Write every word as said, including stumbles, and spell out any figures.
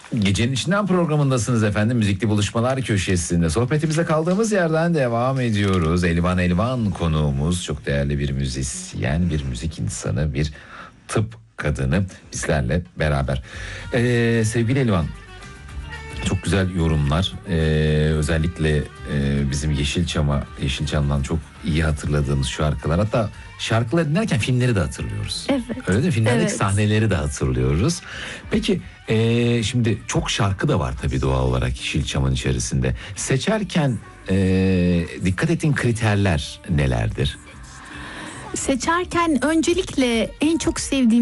Gecenin içinden programındasınız efendim. Müzikli Buluşmalar Köşesi'nde sohbetimize kaldığımız yerden devam ediyoruz. Elvan Elvan konuğumuz, çok değerli bir müzisyen, bir müzik insanı, bir tıp kadını bizlerle beraber. Ee, sevgili Elvan, çok güzel yorumlar. Ee, özellikle e, bizim Yeşilçam'a, Yeşilçam'dan çok iyi hatırladığımız şarkılar. Hatta şarkıları dinlerken filmleri de hatırlıyoruz. Evet. Öyle değil mi? Filmlerdeki Evet. sahneleri de hatırlıyoruz. Peki e, şimdi çok şarkı da var tabii doğal olarak Yeşilçam'ın içerisinde. Seçerken e, dikkat ettiğin kriterler nelerdir? Seçerken öncelikle en çok sevdiğim